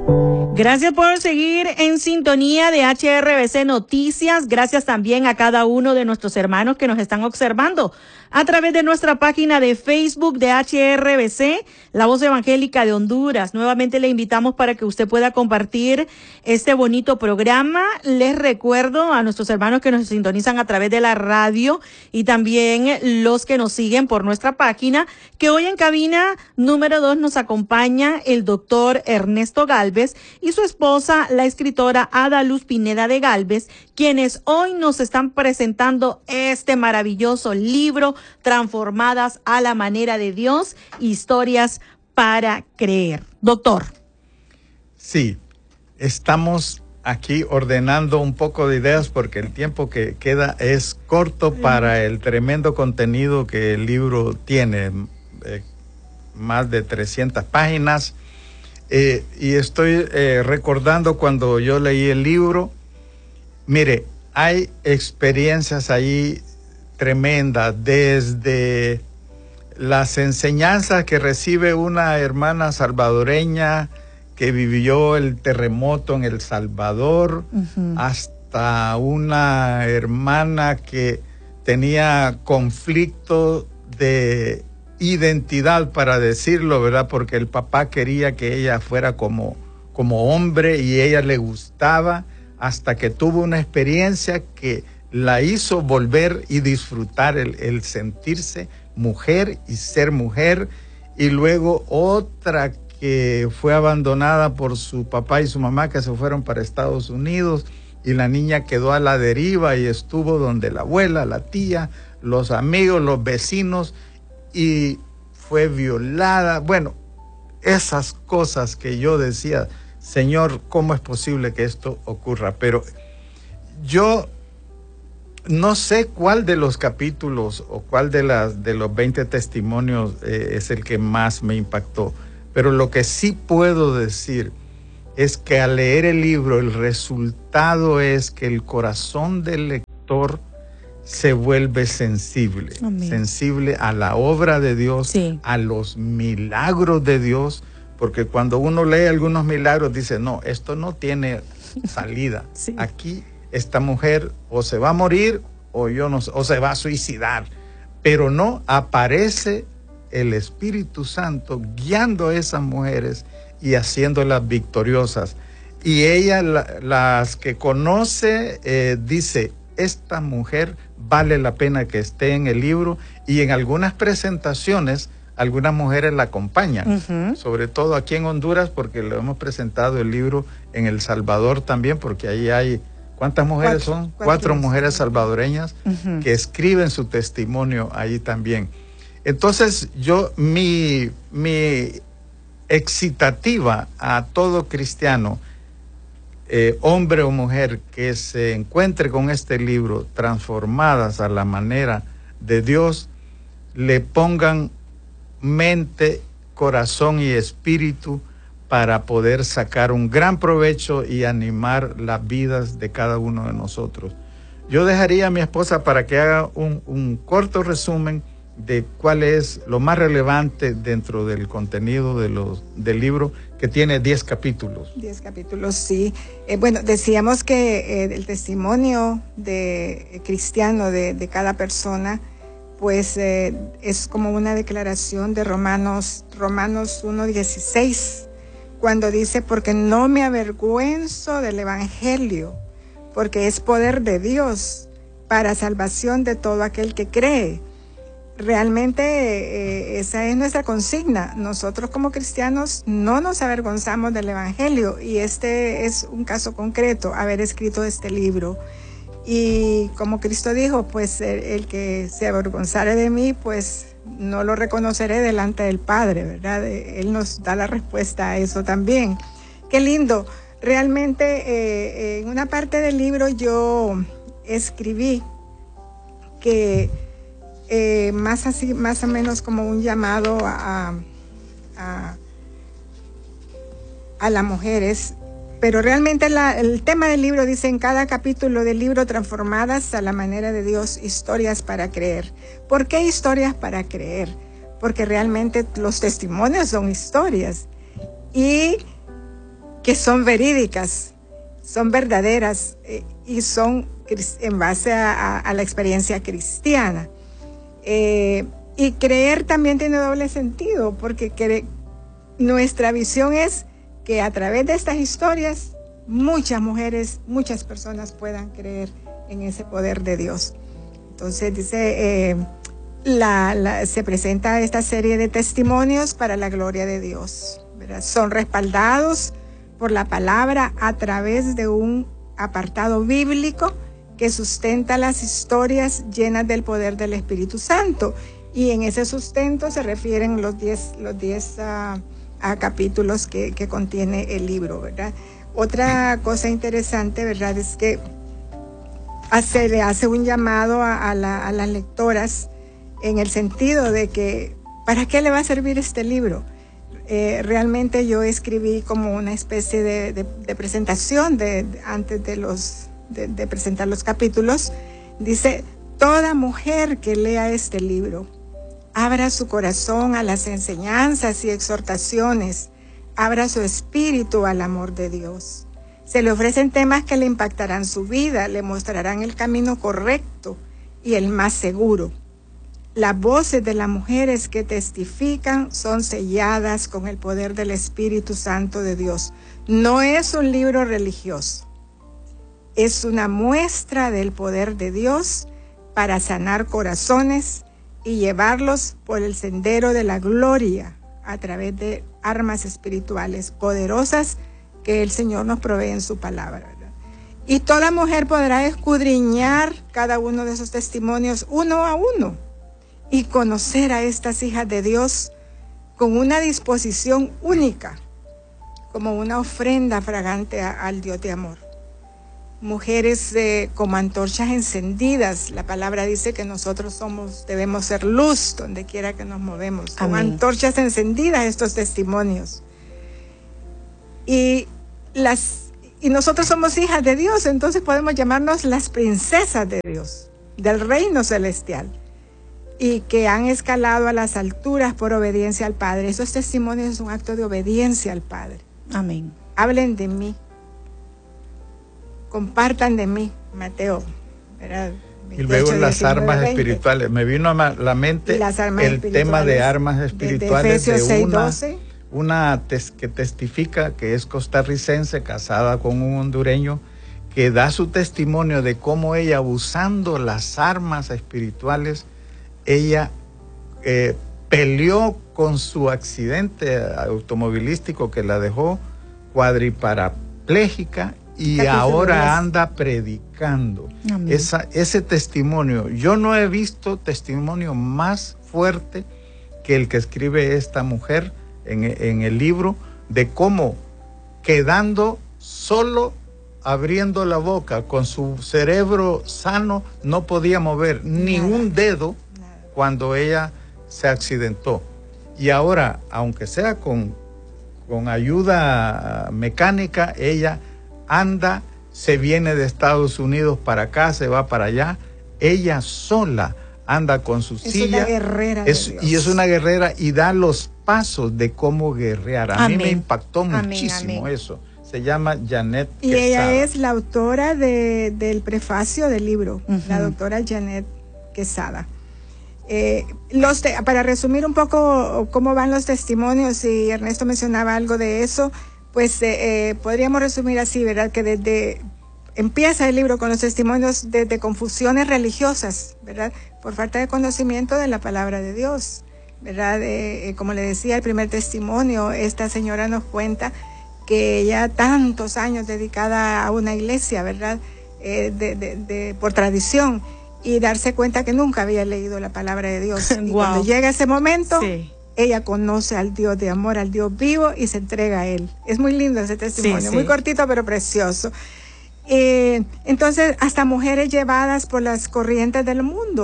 Gracias por seguir en sintonía de HRBC Noticias. Gracias también a cada uno de nuestros hermanos que nos están observando a través de nuestra página de Facebook de HRBC, La Voz Evangélica de Honduras. Nuevamente le invitamos para que usted pueda compartir este bonito programa. Les recuerdo a nuestros hermanos que nos sintonizan a través de la radio y también los que nos siguen por nuestra página, que hoy en cabina número 2 nos acompaña el doctor Ernesto Galvez y su esposa, la escritora Ada Luz Pineda de Galvez, quienes hoy nos están presentando este maravilloso libro, Transformadas a la manera de Dios, historias para creer. Doctor. Sí, estamos aquí ordenando un poco de ideas porque el tiempo que queda es corto para el tremendo contenido que el libro tiene, más de 300 páginas. Y estoy recordando cuando yo leí el libro. Mire, hay experiencias ahí tremendas, desde las enseñanzas que recibe una hermana salvadoreña que vivió el terremoto en El Salvador, hasta una hermana que tenía conflicto de identidad, para decirlo, ¿verdad? Porque el papá quería que ella fuera como hombre y ella le gustaba, hasta que tuvo una experiencia que la hizo volver y disfrutar el sentirse mujer y ser mujer. Y luego otra que fue abandonada por su papá y su mamá, que se fueron para Estados Unidos, y la niña quedó a la deriva y estuvo donde la abuela, la tía, los amigos, los vecinos, y fue violada. Bueno, esas cosas que yo decía, Señor, ¿cómo es posible que esto ocurra? Pero yo no sé cuál de los capítulos o cuál de los 20 testimonios es el que más me impactó, pero lo que sí puedo decir es que al leer el libro, el resultado es que el corazón del lector se vuelve sensible. Amén. Sensible a la obra de Dios, sí, a los milagros de Dios, porque cuando uno lee algunos milagros dice, no, esto no tiene salida. Sí. Aquí esta mujer o se va a morir o se va a suicidar, pero no, aparece el Espíritu Santo guiando a esas mujeres y haciéndolas victoriosas. Y ella, las que conoce, dice, esta mujer vale la pena que esté en el libro, y en algunas presentaciones algunas mujeres la acompañan, sobre todo aquí en Honduras, porque le hemos presentado el libro en El Salvador también, porque ahí hay, ¿cuántas mujeres son? Cuatro mujeres salvadoreñas que escriben su testimonio ahí también. Entonces mi excitativa a todo cristiano, hombre o mujer, que se encuentre con este libro, Transformadas a la manera de Dios, le pongan mente, corazón y espíritu para poder sacar un gran provecho y animar las vidas de cada uno de nosotros. Yo dejaría a mi esposa para que haga un corto resumen de cuál es lo más relevante dentro del contenido del libro, que tiene 10 capítulos. 10 capítulos, sí. Bueno, decíamos que el testimonio cristiano de cada persona, pues es como una declaración de Romanos 1:16, cuando dice, porque no me avergüenzo del Evangelio, porque es poder de Dios para salvación de todo aquel que cree. Realmente esa es nuestra consigna. Nosotros como cristianos no nos avergonzamos del Evangelio, y este es un caso concreto, haber escrito este libro. Y como Cristo dijo, pues el que se avergonzare de mí, pues no lo reconoceré delante del Padre, ¿verdad? Él nos da la respuesta a eso también. Qué lindo. Realmente en una parte del libro yo escribí que más o menos como un llamado a las mujeres, pero realmente el tema del libro dice, en cada capítulo del libro, Transformadas a la manera de Dios, historias para creer. ¿Por qué historias para creer? Porque realmente los testimonios son historias, y que son verídicas, son verdaderas y son en base a la experiencia cristiana. Y creer también tiene doble sentido, porque nuestra visión es que a través de estas historias muchas mujeres, muchas personas puedan creer en ese poder de Dios. Entonces dice, se presenta esta serie de testimonios para la gloria de Dios, ¿verdad? Son respaldados por la palabra a través de un apartado bíblico que sustenta las historias llenas del poder del Espíritu Santo. Y en ese sustento se refieren los 10 capítulos que contiene el libro, ¿verdad? Otra cosa interesante, ¿verdad?, es que le hace un llamado a las lectoras en el sentido de que, ¿para qué le va a servir este libro? Realmente yo escribí como una especie de presentación antes de presentar los capítulos. Dice, toda mujer que lea este libro, abra su corazón a las enseñanzas y exhortaciones, abra su espíritu al amor de Dios. Se le ofrecen temas que le impactarán su vida, le mostrarán el camino correcto y el más seguro. Las voces de las mujeres que testifican son selladas con el poder del Espíritu Santo de Dios. No es un libro religioso, es una muestra del poder de Dios para sanar corazones y llevarlos por el sendero de la gloria a través de armas espirituales poderosas que el Señor nos provee en su palabra, ¿verdad? Y toda mujer podrá escudriñar cada uno de esos testimonios uno a uno y conocer a estas hijas de Dios con una disposición única, como una ofrenda fragante al Dios de amor. Mujeres como antorchas encendidas. La palabra dice que nosotros debemos ser luz donde quiera que nos movemos. Son antorchas encendidas estos testimonios. Y nosotros somos hijas de Dios, entonces podemos llamarnos las princesas de Dios, del reino celestial, y que han escalado a las alturas por obediencia al Padre. Esos testimonios son un acto de obediencia al Padre. Amén. Hablen de mí. Compartan de mí, Mateo, ¿verdad? Y luego las armas espirituales. Me vino a la mente el tema de armas espirituales de una que testifica, que es costarricense, casada con un hondureño, que da su testimonio de cómo ella, usando las armas espirituales, ella peleó con su accidente automovilístico que la dejó cuadriparapléjica. Y ahora anda predicando. Ese testimonio. Yo no he visto testimonio más fuerte que el que escribe esta mujer en el libro, de cómo, quedando solo, abriendo la boca, con su cerebro sano, no podía mover ni un dedo cuando ella se accidentó. Y ahora, aunque sea con ayuda mecánica, ella anda, se viene de Estados Unidos para acá, se va para allá. Ella sola anda con su silla. Es una guerrera de Dios. Y es una guerrera y da los pasos de cómo guerrear. A mí me impactó muchísimo eso. Se llama Janet Quesada. Y ella es la autora del prefacio del libro, la doctora Janet Quesada. Para resumir un poco cómo van los testimonios, y Ernesto mencionaba algo de eso, pues podríamos resumir así, ¿verdad? Que empieza el libro con los testimonios de confusiones religiosas, ¿verdad? Por falta de conocimiento de la palabra de Dios, ¿verdad? Como le decía, el primer testimonio, esta señora nos cuenta que ella, tantos años dedicada a una iglesia, ¿verdad? Por tradición, y darse cuenta que nunca había leído la palabra de Dios. Y cuando llega ese momento, ella conoce al Dios de amor, al Dios vivo, y se entrega a Él. Es muy lindo ese testimonio, muy cortito pero precioso. Entonces, hasta mujeres llevadas por las corrientes del mundo,